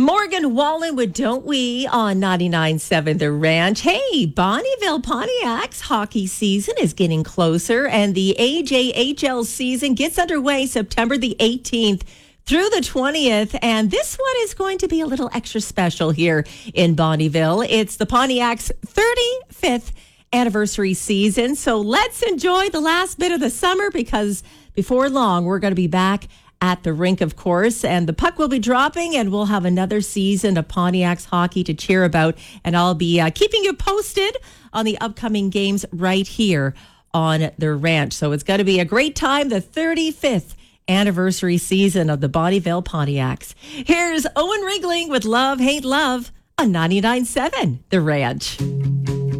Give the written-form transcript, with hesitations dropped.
Morgan Wallen with Don't We on 99.7 The Ranch. Hey, Bonnieville Pontiac's hockey season is getting closer, and the AJHL season gets underway September the 18th through the 20th, and this one is going to be a little extra special here in Bonnieville. It's the Pontiac's 35th anniversary season, so let's enjoy the last bit of the summer, because before long, we're going to be back at the rink, of course, and the puck will be dropping, and we'll have another season of Pontiac's hockey to cheer about, and I'll be keeping you posted on the upcoming games right here on the ranch. So it's going to be a great time, the 35th anniversary season of the Bonnieville Pontiacs. Here's Owen Ringling with Love Hate Love on 99.7 The Ranch.